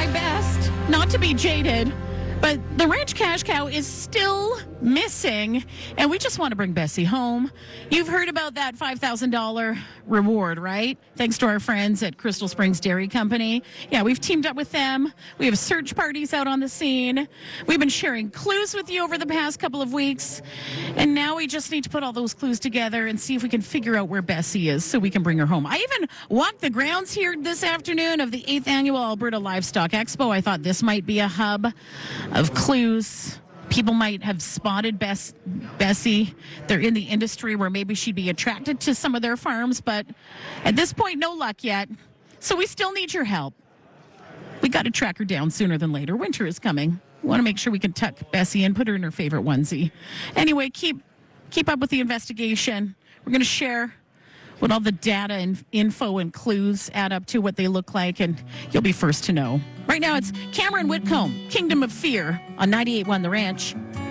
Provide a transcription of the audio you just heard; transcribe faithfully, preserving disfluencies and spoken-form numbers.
my best not to be jaded, but the ranch cash cow is still missing, and we just want to bring Bessie home. You've heard about that five thousand dollars reward, right? Thanks to our friends at Crystal Springs Dairy Company. Yeah, we've teamed up with them. We have search parties out on the scene. We've been sharing clues with you over the past couple of weeks, and now we just need to put all those clues together and see if we can figure out where Bessie is so we can bring her home. I even walked the grounds here this afternoon of the eighth Annual Alberta Livestock Expo. I thought this might be a hub of clues. People might have spotted Bess, Bessie. They're in the industry where maybe she'd be attracted to some of their farms, but at this point, no luck yet. So we still need your help. We got to track her down sooner than later. Winter is coming. We want to make sure we can tuck Bessie and put her in her favorite onesie. Anyway, keep keep up with the investigation. We're going to share what all the data and info and clues add up to, what they look like, and you'll be first to know. Right now, it's Cameron Whitcomb, Kingdom of Fear, on ninety-eight point one The Ranch.